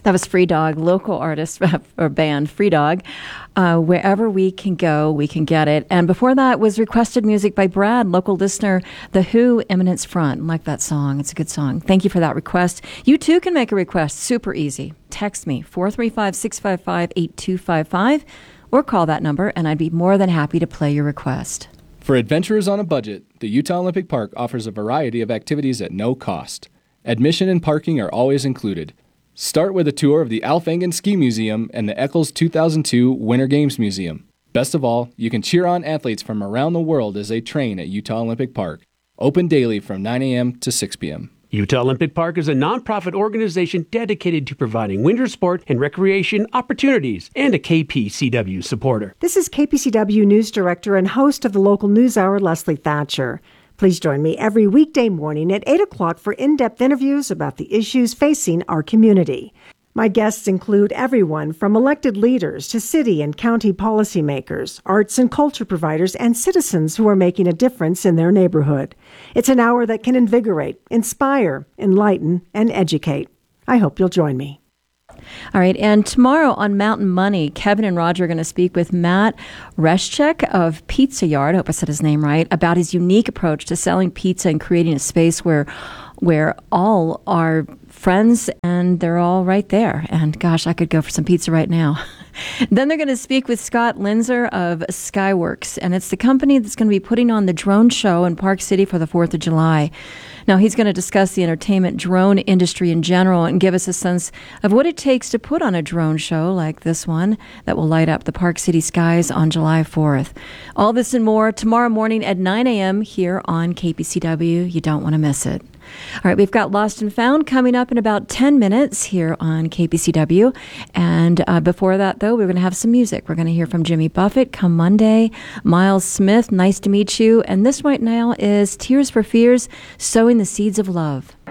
That was Free Dog, local artist or band, Free Dog. Wherever we can go, we can get it. And before that was requested music by Brad, local listener, The Who, Eminence Front. I like that song. It's a good song. Thank you for that request. You too can make a request. Super easy. Text me, 435-655-8255, or call that number, and I'd be more than happy to play your request. For adventurers on a budget, the Utah Olympic Park offers a variety of activities at no cost. Admission and parking are always included. Start with a tour of the Alf Engen Ski Museum and the Eccles 2002 Winter Games Museum. Best of all, you can cheer on athletes from around the world as they train at Utah Olympic Park. Open daily from 9 a.m. to 6 p.m. Utah Olympic Park is a nonprofit organization dedicated to providing winter sport and recreation opportunities and a KPCW supporter. This is KPCW News Director and host of the local news hour, Leslie Thatcher. Please join me every weekday morning at 8 o'clock for in-depth interviews about the issues facing our community. My guests include everyone from elected leaders to city and county policymakers, arts and culture providers, and citizens who are making a difference in their neighborhood. It's an hour that can invigorate, inspire, enlighten, and educate. I hope you'll join me. All right, and tomorrow on Mountain Money, Kevin and Roger are going to speak with Matt Reschek of Pizza Yard, I hope I said his name right, about his unique approach to selling pizza and creating a space where all are friends and they're all right there. And gosh, I could go for some pizza right now. Then they're going to speak with Scott Linzer of Skyworks, and it's the company that's going to be putting on the drone show in Park City for the 4th of July. Now, he's going to discuss the entertainment drone industry in general and give us a sense of what it takes to put on a drone show like this one that will light up the Park City skies on July 4th. All this and more tomorrow morning at 9 a.m. here on KPCW. You don't want to miss it. All right, we've got Lost and Found coming up in about 10 minutes here on KPCW. And before that, though, we're going to have some music. We're going to hear from Jimmy Buffett come Monday. Miles Smith, nice to meet you. And this right now is Tears for Fears, Sowing the Seeds of Love.